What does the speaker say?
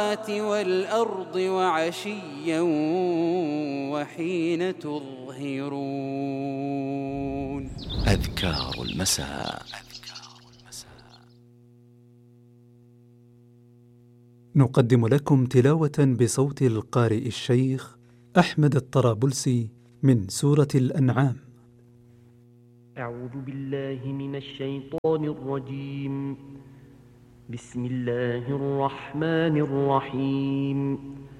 والأرض وعشيا وحين تظهرون. أذكار المساء. نقدم لكم تلاوة بصوت القارئ الشيخ أحمد الطرابلسي من سورة الأنعام. أعوذ بالله من الشيطان الرجيم. بسم الله الرحمن الرحيم.